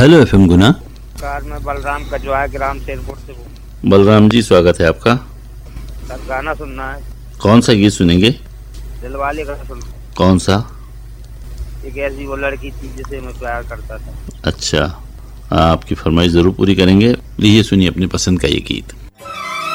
Hello FM गुना। Car में बलराम कजवा ग्राम शेरपुर से हूँ। बलराम जी, स्वागत है आपका। सर गाना सुनना है। कौन सा गीत सुनेंगे? दिलवाले का सुन। कौन सा? एक ऐसी वो लड़की थी जिसे मैं प्यार करता था। अच्छा, आपकी फरमाइश जरूर पूरी करेंगे। लीजिए सुनिए अपनी पसंद का ये गीत।